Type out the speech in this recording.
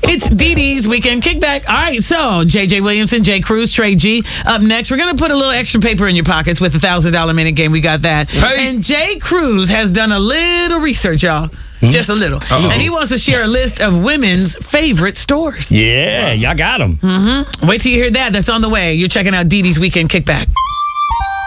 It's Dee Dee's Weekend Kickback. All right, so J.J. Williamson, Jay Cruz, Trey G. Up next, we're going to put a little extra paper in your pockets with the $1,000 minute game. We got that. Hey. And Jay Cruz has done a little research, y'all. Just a little. Uh-oh. And he wants to share a list of women's favorite stores. Yeah, y'all got them. Wait till you hear that. That's on the way. You're checking out Dee Dee's Weekend Kickback.